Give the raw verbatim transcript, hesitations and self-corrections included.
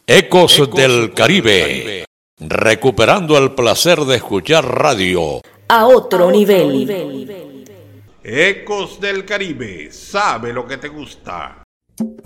Ecos, Ecos del, del Caribe. Caribe, recuperando el placer de escuchar radio a otro, a nivel. otro nivel. Ecos del Caribe, sabe lo que te gusta.